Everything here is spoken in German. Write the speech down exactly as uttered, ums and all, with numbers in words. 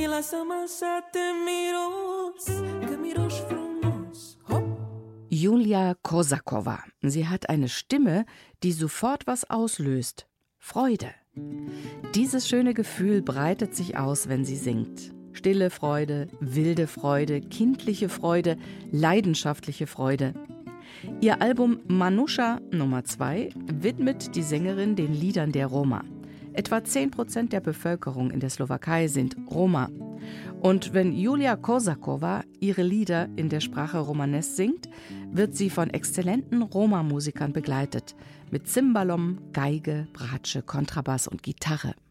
Julia Kosakowa. Sie hat eine Stimme, die sofort was auslöst. Freude. Dieses schöne Gefühl breitet sich aus, wenn sie singt. Stille Freude, wilde Freude, kindliche Freude, leidenschaftliche Freude. Ihr Album Manusha Nummer zwei widmet die Sängerin den Liedern der Roma. Etwa zehn Prozent der Bevölkerung in der Slowakei sind Roma. Und wenn Julia Kosakowa ihre Lieder in der Sprache Romanes singt, wird sie von exzellenten Roma-Musikern begleitet. Mit Cimbalom, Geige, Bratsche, Kontrabass und Gitarre.